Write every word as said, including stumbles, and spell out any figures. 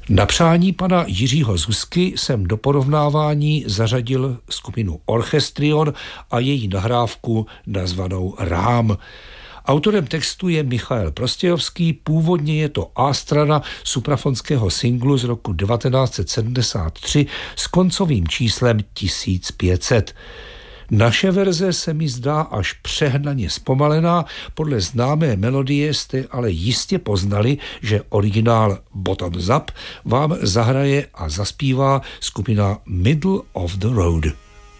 Na přání pana Jiřího Zuzky jsem do porovnávání zařadil skupinu Orchestrion a její nahrávku nazvanou Rám. Autorem textu je Michael Prostějovský, původně je to A-strana suprafonského singlu z roku devatenáct set sedmdesát tři s koncovým číslem tisíc pět set. Naše verze se mi zdá až přehnaně zpomalená, podle známé melodie jste ale jistě poznali, že originál Bottoms Up vám zahraje a zaspívá skupina Middle of the Road.